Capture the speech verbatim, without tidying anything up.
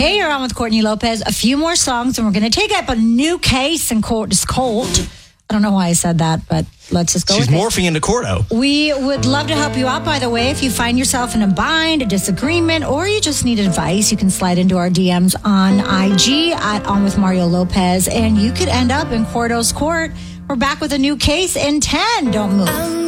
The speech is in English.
Hey, you're on with Courtney Lopez. A few more songs, and we're going to take up a new case in court. It's cold. I don't know why I said that, but let's just go She's with morphing it. into Cordo. We would love to help you out, by the way. If you find yourself in a bind, a disagreement, or you just need advice, you can slide into our D Ms on I G at On With Mario Lopez, and you could end up in Cordo's court. We're back with a new case in ten. Don't move.